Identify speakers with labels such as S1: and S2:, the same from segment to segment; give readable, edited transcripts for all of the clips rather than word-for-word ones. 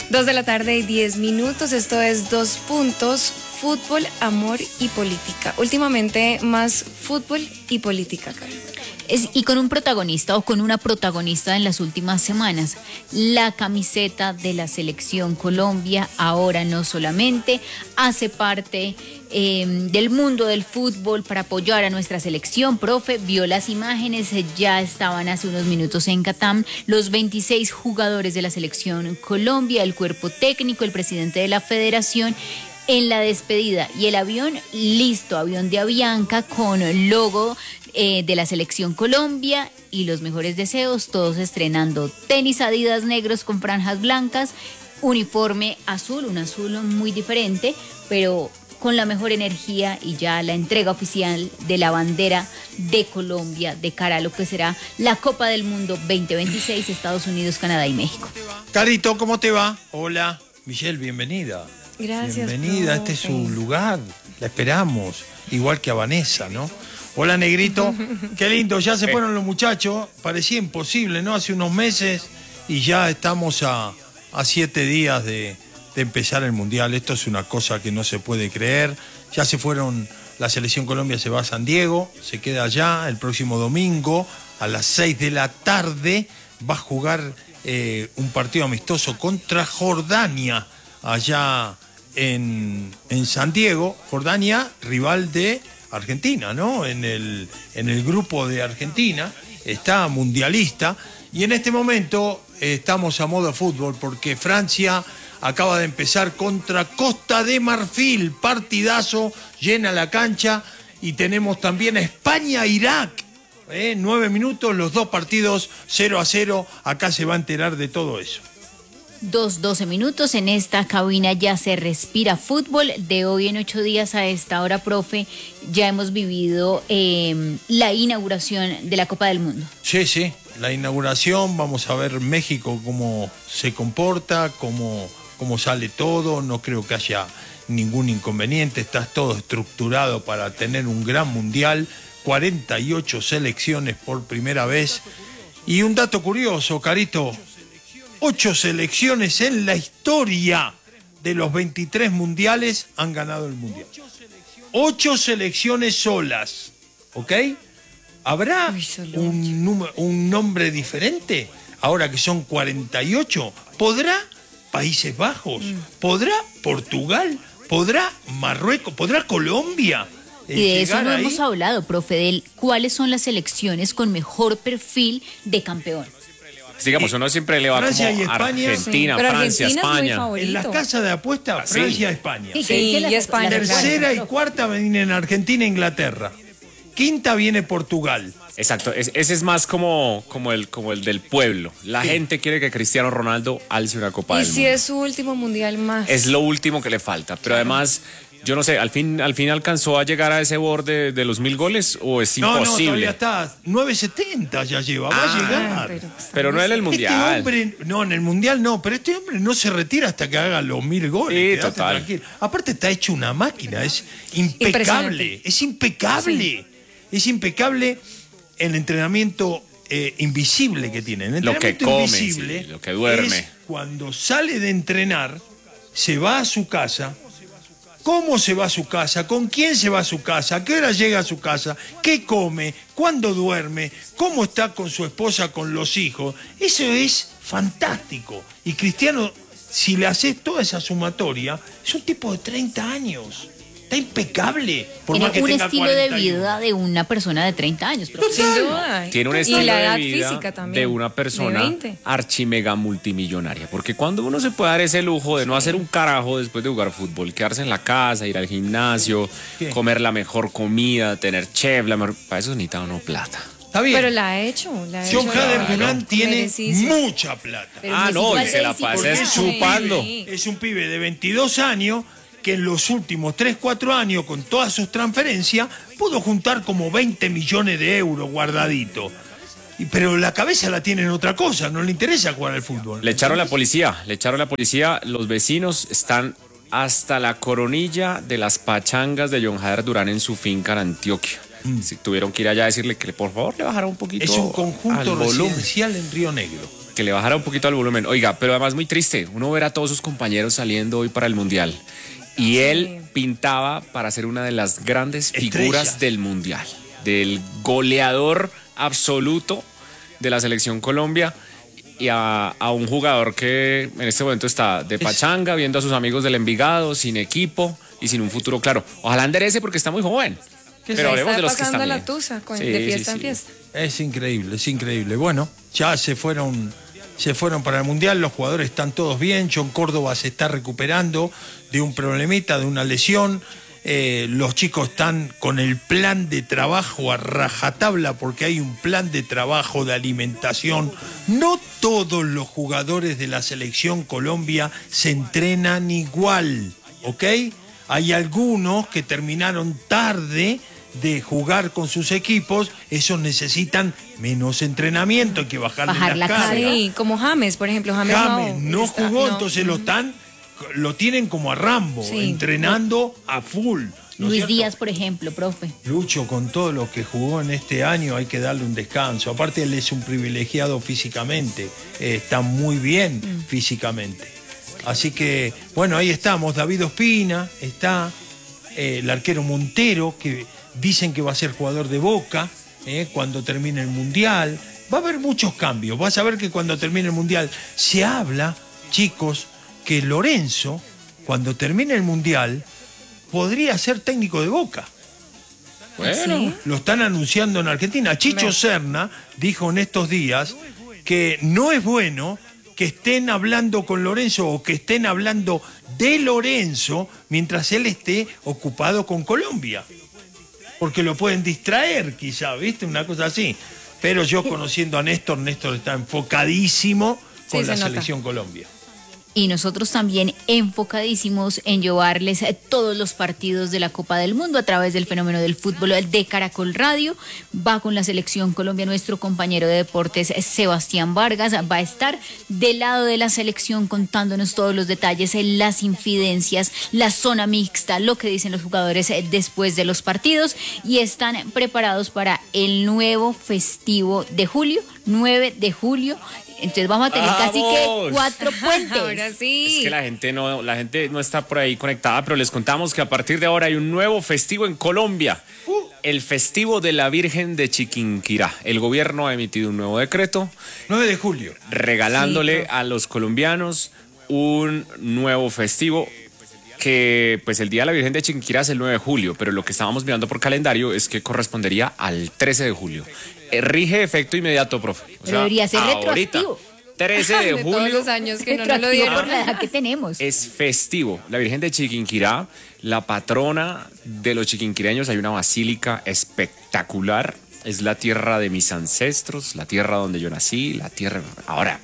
S1: 2:10 p.m. Esto es Dos Puntos, fútbol, amor y política. Últimamente más fútbol y política, Carlos.
S2: Y con un protagonista o con una protagonista en las últimas semanas. La camiseta de la Selección Colombia ahora no solamente hace parte del mundo del fútbol para apoyar a nuestra selección. Profe, vio las imágenes, ya estaban hace unos minutos en Catam los 26 jugadores de la Selección Colombia, el cuerpo técnico, el presidente de la federación en la despedida y el avión listo, avión de Avianca con logo de la Selección Colombia y los mejores deseos, todos estrenando tenis Adidas negros con franjas blancas, uniforme azul, un azul muy diferente, pero con la mejor energía y ya la entrega oficial de la bandera de Colombia de cara a lo que será la Copa del Mundo 2026, Estados Unidos, Canadá y México.
S3: Carito, ¿cómo te va? Hola, Michelle, bienvenida.
S1: Gracias.
S3: Bienvenida, este es su lugar, la esperamos, igual que a Vanessa, ¿no? Hola, Negrito, qué lindo, ya se fueron los muchachos, parecía imposible, ¿no? Hace unos meses y ya estamos a 7 días de empezar el Mundial. Esto es una cosa que no se puede creer. Ya se fueron, la Selección Colombia se va a San Diego, se queda allá el próximo domingo a las 6 de la tarde, va a jugar un partido amistoso contra Jordania, allá en San Diego. Jordania, rival de Argentina, ¿no? En el grupo de Argentina, está mundialista, y en este momento estamos a modo fútbol porque Francia acaba de empezar contra Costa de Marfil, partidazo, llena la cancha, y tenemos también España-Irak, 9 minutos, los dos partidos 0-0, acá se va a enterar de todo eso.
S2: 2:12 p.m. En esta cabina ya se respira fútbol. De hoy en 8 días a esta hora, profe, ya hemos vivido la inauguración de la Copa del Mundo.
S3: Sí, la inauguración, vamos a ver México cómo se comporta, cómo sale todo. No creo que haya ningún inconveniente, está todo estructurado para tener un gran mundial, 48 selecciones por primera vez. Y un dato curioso, Carito, 8 selecciones en la historia de los 23 mundiales han ganado el mundial. 8 selecciones solas, ¿ok? ¿Habrá un nombre diferente ahora que son 48? ¿Podrá Países Bajos? ¿Podrá Portugal? ¿Podrá Marruecos? ¿Podrá Colombia?
S2: Y de eso no hemos hablado, profe, de cuáles son las selecciones con mejor perfil de campeón.
S4: Digamos, uno siempre le va
S3: Francia
S4: como
S3: y España,
S4: Argentina,
S1: sí.
S4: Francia, España.
S3: En las casas de apuestas, Francia, España.
S1: Sí, y España.
S3: Tercera y cuarta vienen Argentina e Inglaterra. Quinta viene Portugal.
S4: Exacto, ese es más como el del pueblo. La gente quiere que Cristiano Ronaldo alce una Copa del Mundo.
S1: Y si es su último mundial más.
S4: Es lo último que le falta, pero además, yo no sé, al fin alcanzó a llegar a ese borde de los 1000 goles o es imposible.
S3: No, todavía está 970 ya lleva, va a llegar.
S4: Pero no en el mundial.
S3: Este hombre, no, en el mundial no, pero este hombre no se retira hasta que haga los 1000 goles.
S4: Sí, total.
S3: Tranquilo. Aparte está hecho una máquina, es impecable, es impecable. Sí. Es impecable el entrenamiento invisible que tiene. El entrenamiento
S4: lo que come,
S3: invisible,
S4: sí, lo que duerme.
S3: Es cuando sale de entrenar, se va a su casa. ¿Cómo se va a su casa? ¿Con quién se va a su casa? ¿A qué hora llega a su casa? ¿Qué come? ¿Cuándo duerme? ¿Cómo está con su esposa, con los hijos? Eso es fantástico. Y Cristiano, si le haces toda esa sumatoria, es un tipo de 30 años. Está impecable.
S2: Tiene un estilo 41. De vida de una persona de 30 años.
S1: Sin duda.
S4: Tiene un estilo de vida
S1: también,
S4: de una persona archimega multimillonaria. Porque cuando uno se puede dar ese lujo de no hacer un carajo después de jugar fútbol, quedarse en la casa, ir al gimnasio, comer la mejor comida, tener chef, para eso necesita uno plata.
S3: Está bien.
S1: Pero la ha hecho.
S3: John Jader Durán tiene mucha plata.
S4: Y se la pasa chupando.
S3: Es un pibe de 22 años que en los últimos 3-4 años, con todas sus transferencias, pudo juntar como 20 millones de euros guardaditos. Pero la cabeza la tiene en otra cosa, no le interesa jugar al fútbol.
S4: Le echaron la policía, los vecinos están hasta la coronilla de las pachangas de John Jader Durán en su finca en Antioquia. Si tuvieron que ir allá a decirle que por favor le bajara un poquito.
S3: Es un conjunto residencial en Río Negro.
S4: que le bajara un poquito al volumen. Oiga, pero además muy triste, uno ver a todos sus compañeros saliendo hoy para el Mundial. Y él pintaba para ser una de las grandes figuras del Mundial, del goleador absoluto de la selección Colombia, y a un jugador que en este momento está de pachanga, viendo a sus amigos del Envigado, sin equipo y sin un futuro claro. Ojalá enderece porque está muy joven.
S1: Pero hablemos de los que están la tusa, de fiesta en fiesta.
S3: Es increíble, es increíble. Bueno, ya se fueron para el Mundial, los jugadores están todos bien, John Córdoba se está recuperando de un problemita, de una lesión. Los chicos están con el plan de trabajo a rajatabla porque hay un plan de trabajo de alimentación. No todos los jugadores de la selección Colombia se entrenan igual, ¿ok? Hay algunos que terminaron tarde de jugar con sus equipos, esos necesitan menos entrenamiento, hay que bajar la carga.
S1: Sí, como James, por ejemplo. James
S3: no jugó, entonces lo tienen como a Rambo, entrenando a full.
S2: Luis Díaz, por ejemplo, profe.
S3: Lucho, con todo lo que jugó en este año, hay que darle un descanso. Aparte, él es un privilegiado físicamente, está muy bien físicamente. Así que, bueno, ahí estamos. David Ospina está, el arquero Montero, que dicen que va a ser jugador de Boca cuando termine el Mundial. Va a haber muchos cambios. Vas a ver que cuando termine el Mundial se habla, chicos, que Lorenzo, cuando termine el Mundial, podría ser técnico de Boca.
S4: Bueno, ¿sí?
S3: Lo están anunciando en Argentina. Chicho Serna dijo en estos días que no es bueno que estén hablando con Lorenzo o que estén hablando de Lorenzo mientras él esté ocupado con Colombia. Porque lo pueden distraer, quizá, ¿viste? Una cosa así. Pero yo conociendo a Néstor está enfocadísimo con la selección Colombia.
S2: Y nosotros también enfocadísimos en llevarles todos los partidos de la Copa del Mundo a través del fenómeno del fútbol de Caracol Radio. Va con la selección Colombia nuestro compañero de deportes Sebastián Vargas. Va a estar del lado de la selección contándonos todos los detalles, las infidencias, la zona mixta, lo que dicen los jugadores después de los partidos. Y están preparados para el nuevo festivo de julio, 9 de julio. Entonces vamos a tener casi que 4 puentes.
S1: Ahora sí.
S4: Es que la gente no está por ahí conectada, pero les contamos que a partir de ahora hay un nuevo festivo en Colombia. El Festivo de la Virgen de Chiquinquirá. El gobierno ha emitido un nuevo decreto.
S3: 9 de julio.
S4: Regalándole a los colombianos un nuevo festivo que pues el Día de la Virgen de Chiquinquirá es el 9 de julio, pero lo que estábamos mirando por calendario es que correspondería al 13 de julio. Rige efecto inmediato, profe. O sea,
S2: debería ser retroactivo.
S4: 13 de julio.
S1: Todos los años que no nos lo dieron.
S2: Por la edad que tenemos.
S4: Es festivo. La Virgen de Chiquinquirá, la patrona de los chiquinquireños, hay una basílica espectacular. Es la tierra de mis ancestros, la tierra donde yo nací, la tierra... Ahora,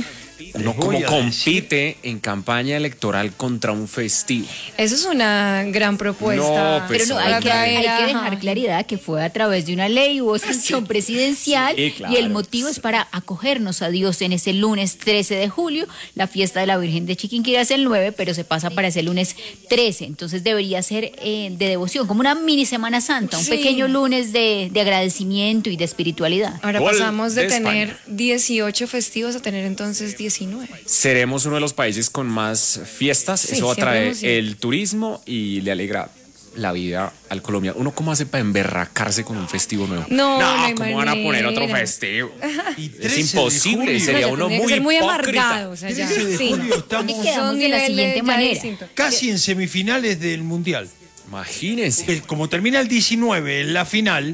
S4: uno como compite en campaña electoral contra un festivo.
S1: Eso es una gran propuesta.
S4: No, pues,
S2: pero no, hay que dejar claridad que fue a través de una ley, hubo sanción presidencial,
S4: sí, claro.
S2: Y el motivo es para acogernos a Dios en ese lunes 13 de julio. La fiesta de la Virgen de Chiquinquirá es el 9, pero se pasa para ese lunes 13. Entonces debería ser de devoción, como una mini Semana Santa, un pequeño lunes de agradecimiento y de espiritualidad.
S1: Ahora
S4: Gol
S1: pasamos de tener
S4: España.
S1: 18 festivos a tener entonces 19.
S4: Seremos uno de los países con más fiestas.
S1: Sí,
S4: eso atrae
S1: siempre
S4: el turismo y le alegra la vida al colombiano. ¿Uno cómo hace para emberracarse con un festivo nuevo?
S1: No
S4: ¿cómo van a poner otro festivo?
S3: Y
S4: Es imposible, sería uno
S1: Tendría que
S4: muy
S1: ser muy
S4: hipócrita.
S1: amargado. O sea, ya.
S3: 13 de
S1: Sí.
S3: julio estamos
S2: Y quedamos de la
S1: niveles
S2: siguiente
S1: ya
S2: manera.
S1: distintos.
S3: casi en semifinales del Mundial.
S4: Imagínense.
S3: Como termina el 19 en la final,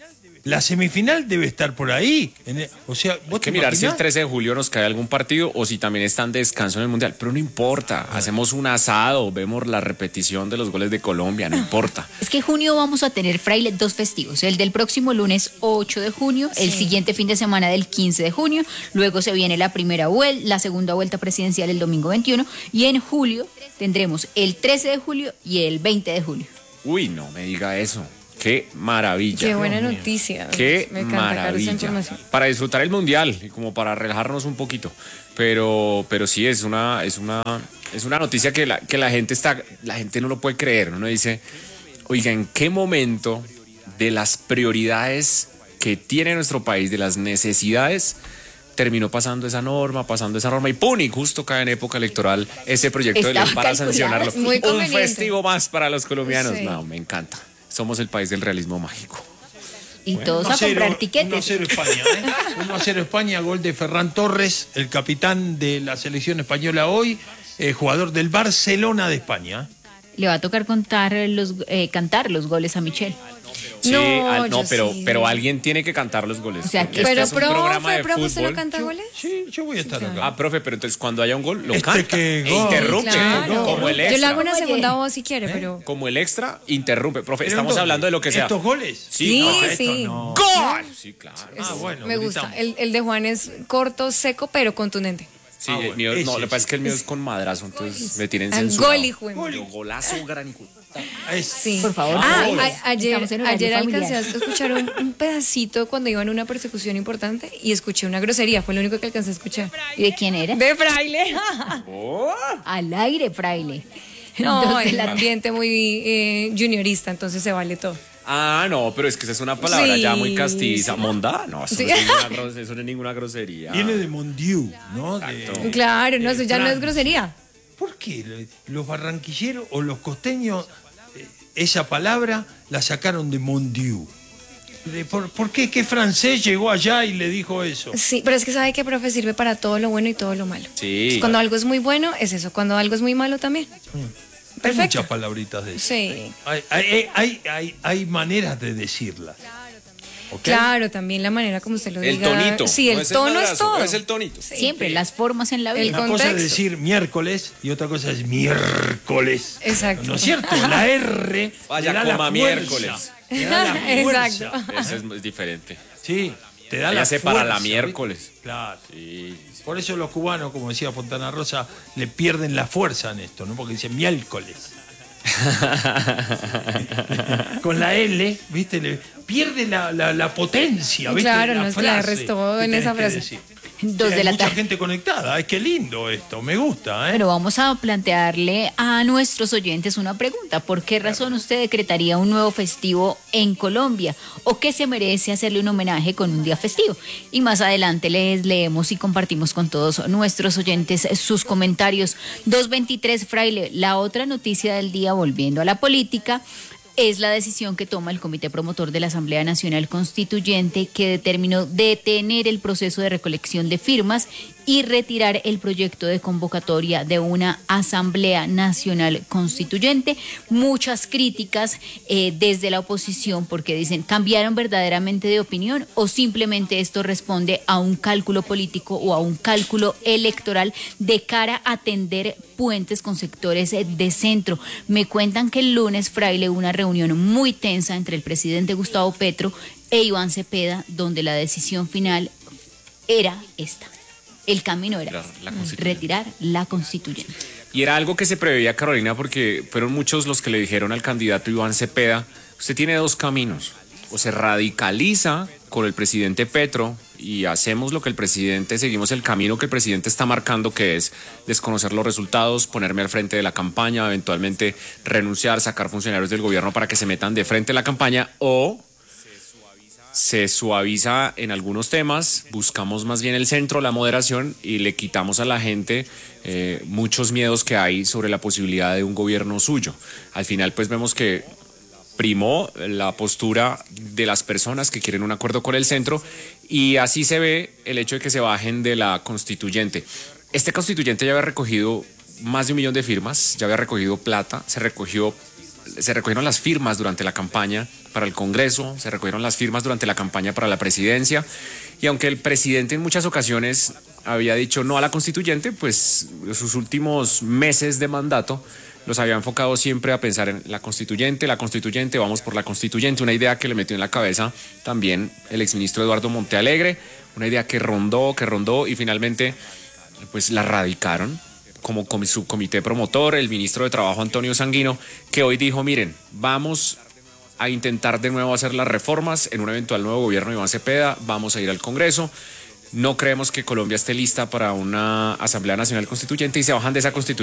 S3: la semifinal debe estar por ahí. O sea,
S4: Hay
S3: ¿vos
S4: que
S3: te
S4: mirar si el
S3: imaginás?
S4: 13 de julio nos cae algún partido o si también están de descanso en el Mundial. Pero no importa, hacemos un asado, vemos la repetición de los goles de Colombia, no importa.
S2: Es que junio vamos a tener, Fraile, 2 festivos. El del próximo lunes 8 de junio, el siguiente fin de semana del 15 de junio, luego se viene la segunda vuelta presidencial el domingo 21, y en julio tendremos el 13 de julio y el 20 de julio.
S4: Uy, no me diga eso. Qué maravilla.
S1: Qué buena noticia.
S4: Qué
S1: Me encanta, Carlos, esa
S4: maravilla.
S1: información.
S4: Para disfrutar el Mundial y como para relajarnos un poquito. Pero sí es una noticia que la gente no lo puede creer. Uno dice, oiga, ¿en qué momento de las prioridades que tiene nuestro país, de las necesidades, terminó pasando esa norma y ¡pum! Y justo cae en época electoral ese proyecto de ley para sancionarlo.
S1: Muy
S4: un
S1: conveniente.
S4: festivo más para los colombianos.
S1: Sí.
S4: No, me encanta. Somos el país del realismo mágico.
S2: Y todos a comprar tiquetes.
S3: 1-0 España, 1-0 España, gol de Ferran Torres, el capitán de la selección española hoy, jugador del Barcelona de España.
S2: Le va a tocar cantar los goles a Michelle.
S4: Sí,
S1: No, yo sí.
S4: pero alguien tiene que cantar los goles.
S2: O sea,
S4: porque
S1: Pero,
S4: este es un programa de
S1: profe, ¿usted
S4: fútbol.
S1: no canta goles?
S3: Sí, yo voy a estar acá.
S4: Ah, profe, pero entonces cuando haya un gol, lo
S3: Este
S4: canta.
S3: que
S4: E
S3: gol.
S4: interrumpe.
S1: Claro.
S4: Como el
S1: Yo le
S4: extra.
S1: hago una
S2: Oye.
S1: segunda voz si quiere, pero...
S4: Como el extra, interrumpe. Profe,
S3: ¿Pero
S4: estamos
S3: dónde?
S4: hablando de lo que sea.
S3: ¿Estos goles?
S1: Sí,
S4: no,
S3: estos
S1: sí.
S3: no.
S4: ¡Gol! Sí, claro.
S3: Bueno,
S1: Me gusta.
S3: gritamos.
S1: El de Juan es corto, seco, pero contundente.
S4: Sí,
S3: bueno,
S4: el mío,
S3: ese,
S4: no, lo que pasa es que el mío
S3: ese.
S4: es con madrazo, entonces me tienen
S1: Ah,
S4: censurado.
S1: gol, hijo de madre.
S4: Yo, golazo, gran gol.
S1: Sí.
S2: Por favor.
S1: Ah, ayer
S2: Estamos en horario
S1: alcancé a
S2: familiar.
S1: escuchar un pedacito cuando iba en una persecución importante y escuché una grosería. Fue lo único que alcancé a escuchar.
S2: ¿Y de quién era?
S1: De fraile.
S2: Al aire, fraile.
S1: No,
S2: Dos de
S1: el
S2: la-
S1: ambiente muy juniorista, entonces se vale todo.
S4: Ah, no, pero es que esa es una palabra
S1: Sí,
S4: ya muy castiza.
S1: sí.
S4: Mondá, no, eso,
S1: Sí.
S4: eso no es ninguna grosería.
S3: Viene de Mondiu, ¿no? De-
S1: Claro, no, eso ya no es
S3: Fran.
S1: grosería.
S3: ¿Por qué los barranquilleros o los costeños esa palabra la sacaron de Mondiu? ¿Por qué? ¿Qué francés llegó allá y le dijo eso?
S1: Sí, pero es que sabe que profe sirve para todo lo bueno y todo lo malo.
S4: Sí.
S1: Entonces, cuando algo es muy bueno, es eso. Cuando algo es muy malo, también.
S3: Hay
S1: Perfecto.
S3: muchas palabritas de eso.
S1: Sí.
S3: Hay maneras de decirlas. ¿Ok?
S1: Claro, también la manera como usted lo
S4: El
S1: diga.
S4: tonito.
S1: Sí, el
S4: no es
S1: tono es
S4: madrazo,
S1: todo.
S4: Es el tonito.
S2: Siempre, las formas en la
S1: El
S2: vida.
S3: Una cosa es
S1: contexto.
S3: decir miércoles y otra cosa es miércoles.
S1: Exacto.
S3: ¿No es cierto? La R.
S4: Vaya,
S3: le da la
S4: coma
S3: fuerza,
S4: miércoles.
S3: le da la fuerza.
S1: Exacto.
S4: Eso es diferente.
S3: Sí, te da
S4: Ya
S3: la
S4: se
S3: fuerza.
S4: para la
S3: ¿viste?
S4: miércoles.
S3: Claro.
S4: Sí.
S3: Por eso los cubanos, como decía Fontana Rosa, le pierden la fuerza en esto, ¿no? Porque dicen miércoles. Con la L, ¿viste? Le pierde la potencia, ¿viste?
S1: Claro,
S3: la
S1: no, es que la
S3: frase
S1: restó
S3: que
S1: en
S3: tenés
S1: esa
S3: que
S1: frase.
S3: decir.
S2: Dos
S3: Sí,
S2: de
S3: hay
S2: la
S3: mucha
S2: tarde.
S3: gente conectada. Ay, qué lindo esto, me gusta, ¿eh?
S2: Pero vamos a plantearle a nuestros oyentes una pregunta. ¿Por qué razón usted decretaría un nuevo festivo en Colombia? ¿O qué se merece hacerle un homenaje con un día festivo? Y más adelante les leemos y compartimos con todos nuestros oyentes sus comentarios. 223 Fraile, la otra noticia del día, volviendo a la política, es la decisión que toma el Comité Promotor de la Asamblea Nacional Constituyente, que determinó detener el proceso de recolección de firmas y retirar el proyecto de convocatoria de una Asamblea Nacional Constituyente. Muchas críticas desde la oposición, porque dicen, ¿cambiaron verdaderamente de opinión o simplemente esto responde a un cálculo político o a un cálculo electoral de cara a tender puentes con sectores de centro? Me cuentan que el lunes, Fraile, hubo una reunión muy tensa entre el presidente Gustavo Petro e Iván Cepeda, donde la decisión final era esta. El camino era
S4: La constituyente.
S2: retirar la constituyente.
S4: Y era algo que se preveía, Carolina, porque fueron muchos los que le dijeron al candidato Iván Cepeda, usted tiene dos caminos, o se radicaliza con el presidente Petro y hacemos lo que el presidente, seguimos el camino que el presidente está marcando, que es desconocer los resultados, ponerme al frente de la campaña, eventualmente renunciar, sacar funcionarios del gobierno para que se metan de frente a la campaña, o se suaviza en algunos temas, buscamos más bien el centro, la moderación, y le quitamos a la gente muchos miedos que hay sobre la posibilidad de un gobierno suyo. Al final pues vemos que primó la postura de las personas que quieren un acuerdo con el centro, y así se ve el hecho de que se bajen de la constituyente. Este constituyente ya había recogido más de 1 millón de firmas, ya había recogido plata, se recogieron las firmas durante la campaña para el Congreso, se recogieron las firmas durante la campaña para la presidencia, y aunque el presidente en muchas ocasiones había dicho no a la constituyente, pues sus últimos meses de mandato los había enfocado siempre a pensar en la constituyente, vamos por la constituyente, una idea que le metió en la cabeza también el exministro Eduardo Montealegre, una idea que rondó y finalmente pues la radicaron como su comité promotor, el ministro de Trabajo Antonio Sanguino, que hoy dijo, miren, vamos a intentar de nuevo hacer las reformas en un eventual nuevo gobierno de Iván Cepeda, vamos a ir al Congreso, no creemos que Colombia esté lista para una Asamblea Nacional Constituyente, y se bajan de esa constituyente.